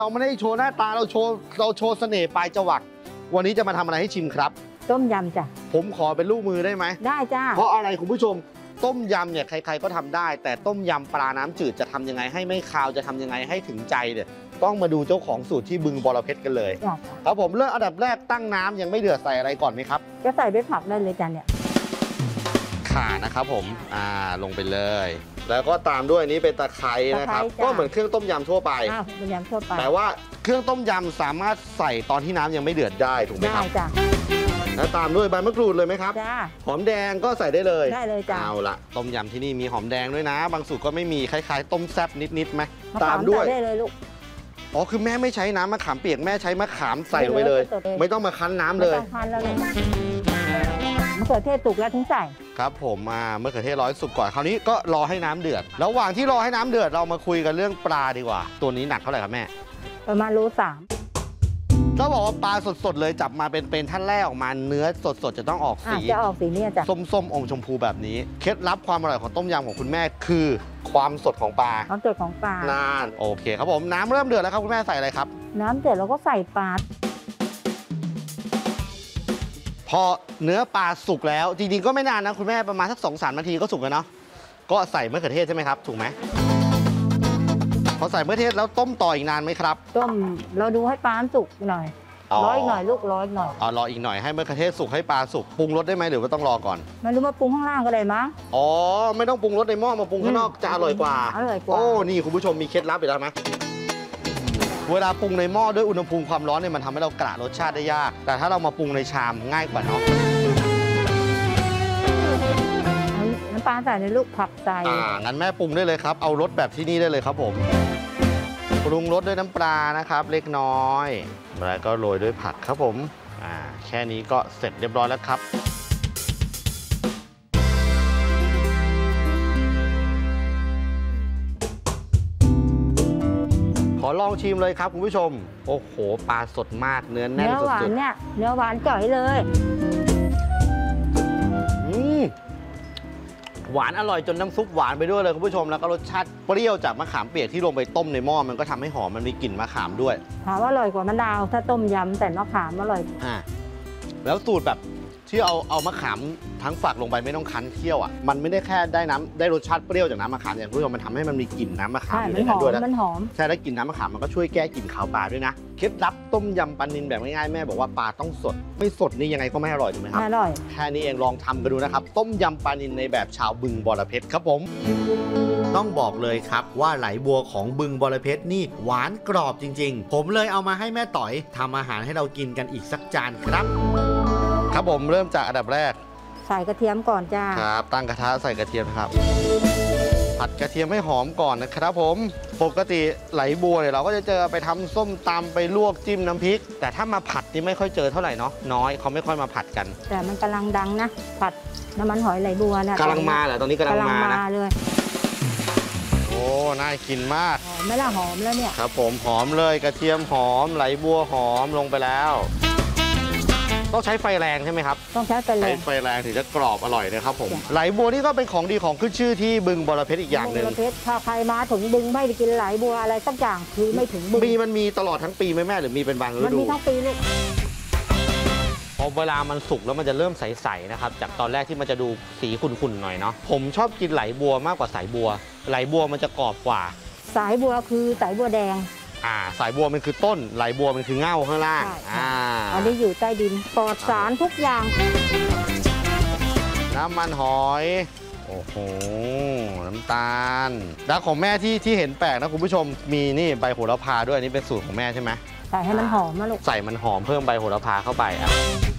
เราไม่ได้โชว์หน้าตาเราโชว์เสน่ห์ปลายจวักวันนี้จะมาทำอะไรให้ชิมครับต้มยำจ้ะผมขอเป็นลูกมือได้ไหมได้จ้าเพราะอะไรคุณผู้ชมต้มยำเนี่ยใครๆก็ทำได้ แต่ต้มยำปลาน้ำจืดจะทำยังไงให้ไม่คาวจะทำยังไงให้ถึงใจเนี่ยต้องมาดูเจ้าของสูตรที่บึงบรเพชรกันเลยจ้ะครับผมเริ่มอันดับแรกตั้งน้ำยังไม่เดือดใส่อะไรก่อนไหมครับจะใส่ใบผักได้เลยจ้ะเนี่ยข่านะครับผมลงไปเลย แล้วก็ตามด้วยอันนี้เป็นตะไคร้นะครับก็เหมือนเครื่องต้มยำทั่วไปต้มยำทั่วไปแต่ว่าเครื่องต้มยำสามารถใส่ตอนที่น้ำยังไม่เดือดได้ถูกไหมได้ครับจ้ะแล้วตามด้วยใบมะกรูดเลยไหมครับจ้าหอมแดงก็ใส่ได้เลยได้เลยจ้ะเอาละต้มยำที่นี่มีหอมแดงด้วยนะ บางสูตรก็ไม่มีคล้ายๆต้มแซ่บนิดๆไหมมะตาขาม มด้วยใส่ได้เลยลูกอ๋อคือแม่ไม่ใช้น้ำมะขามเปียกแม่ใช้มะขามใส่ลงไปเลยสดๆไม่ต้องมาคั้นน้ำไม่เลยต้องพันแล้วเลยมะเขือเทศสุกแล้วถึงใส่ครับผมมะเขือเทศร้อยสุกก่อนคราวนี้ก็รอให้น้ำเดือดระหว่างที่รอให้น้ำเดือดเรามาคุยกันเรื่องปลาดีกว่า ตัวนี้หนักเท่าไหร่ครับแม่ประมาณโล3 ถ้าบอกว่าปลาสดๆเลยจับมาเป็นท่านแรกออกมาเนื้อสดๆจะต้องออกสีจะออกสีเนี่ยจ้ะส้มๆอมชมพูแบบนี้เคล็ดลับความอร่อยของต้มยำของคุณแม่คือความสดของปลาน้ำเดือดของปลานานโอเคครับผมน้ำเริ่มเดือดแล้วครับคุณแม่ใส่อะไรครับน้ำเดือดเราก็ใส่ปลาพอเนื้อปลาสุกแล้วจริงๆก็ไม่นานนะคุณแม่ประมาณสัก2-3 นาทีก็สุกแล้วเนาะก็ใส่มะเขือเทศใช่ไหมครับถูกไหมพอใส่มะเขือเทศแล้วต้มต่ออีกนานไหมครับต้มเราดูให้ปลาสุกหน่อยร้อยหน่อยลูกร้อยหน่อยรออีกหน่อยให้มะเขือเทศสุกให้ปลาสุกปรุงรสได้ไหมหรือว่าต้องรอก่อนไม่รู้มาปรุงข้างล่างก็ได้มั้งอ๋อไม่ต้องปรุงรสในหม้อมาปรุงข้างนอกจะอร่อยกว่าอร่อยกว่าโอ้นี่คุณผู้ชมมีเคล็ดลับอีกแล้วไหมเวลาปรุงในหม้อด้วยอุณหภูมิความร้อนเนี่ยมันทำให้เรากระรสชาติได้ยาก แต่ถ้าเรามาปรุงในชามง่ายกว่าเนาะน้ำปลาใส่ในลูกผักใส่งั้นแม่ปรุงได้เลยครับเอารสแบบที่นี่ได้เลยครับผมปรุงรสด้วยน้ำปลานะครับเล็กน้อยแล้วก็โรยด้วยผักครับผมแค่นี้ก็เสร็จเรียบร้อยแล้วครับขอลองชิมเลยครับคุณผู้ชมโอ้โหปลาสดมากเนื้อแน่นเนื้อสุหวานดเนี่ยเนื้อหวานจ่อยเลยหวานอร่อยจนน้ำซุปหวานไปด้วยเลยคุณผู้ชมแล้วก็รสชาติเปรี้ยวจากมะขามเปียกที่ลงไปต้มในหม้อมันก็ทำให้หอมมันมีกลิ่นมะขามด้วยถามว่าอร่อยกว่ามะนาวถ้าต้มยำแต่มะขามอร่อยแล้วสูตรแบบที่เอามะขามทั้งฝักลงไปไม่ต้องคั้นเคี่ยวอ่ะมันไม่ได้แค่ได้รสชาติเปรี้ยวจากน้ำมะขามอย่างคุณผู้ชมมันทำให้มันมีกลิ่นน้ำมะขามใช่อยู่มัในนหนั้อน มด้วยนะมันหอมใช่แล้วกลิ่นน้ำมะขามมันก็ช่วยแก้กลิ่นคาวปลาด้วยนะเคล็ดลับต้มยำปลานิลแบบง่ายๆแม่บอกว่าปลาต้องสดไม่สดนี่ยังไงก็ไม่อร่อยถูกไหมครับอร่อยแค่นี้เองลองทำกันดูนะครับต้มยำปลานิลในแบบชาวบึงบรเพชรครับผมต้องบอกเลยครับว่าไหลบัวของบึงบรเพชรนี่หวานกรอบจริงๆผมเลยเอามาให้แม่ต่อยทำอาหารให้เรากินกันอีกสักจานครับครับผมเริ่มจากอันดับแรกใส่กระเทียมก่อนจ้าครับตั้งกระทะใส่กระเทียมครับผัดกระเทียมให้หอมก่อนนะครับผมปกติไหลบัวเนี่ยเราก็จะเจอไปทำส้มตำไปลวกจิ้มน้ำพริก แต่ถ้ามาผัดนี่ไม่ค่อยเจอเท่าไหร่เนาะน้อยเขาไม่ค่อยมาผัดกันแต่มันกำลังดังนะผัดน้ำมันหอยไหลบัวนะกำลังมาเหรอตอนนี้กำลังมานะเลยโอ้น่ากินมากหอมไหม่ละหอมแล้วเนี่ยครับผมหอมเลยกระเทียมหอมไหลบัวหอมลงไปแล้วต้องใช้ไฟแรงใช่ไหมครับต้องใช้ไฟแรใช้งไฟแรงถึงจะกรอบอร่อยนะครับผมจ้ะไหลบัวนี่ก็เป็นของดีของขึ้นชื่อที่บึงบรเพชรอีกอย่างหนึ่งบึประเภทถ้าใครมาถึงบึงไม่ได้กินไหลบัวอะไรสักอย่างคือไม่ถึงบึงมันมีตลอดทั้งปีไหมแม่หรือมีเป็นบางฤมันดูมีทั้งปีลูกพอเวลามันสุกแล้วมันจะเริ่มใสๆนะครับจากตอนแรกที่มันจะดูสีขุ่นๆหน่อยเนาะผมชอบกินไหลบัวมากกว่าสายบัวไหลบัวมันจะกรอบกว่าสายบัวคือสายบัวแดงสายบัวมันคือต้นไหลบัวมันคือเง่าข้างล่างใช่อันนี้อยู่ใต้ดินปลอดสารทุกอย่างน้ำมันหอยโอ้โหน้ำตาลแล้วของแม่ที่เห็นแปลกนะคุณผู้ชมมีนี่ใบโหระพาด้วยอันนี้เป็นสูตรของแม่ใช่ไหมใส่ให้มันหอมนะลูกใส่มันหอมเพิ่มใบโหระพาเข้าไป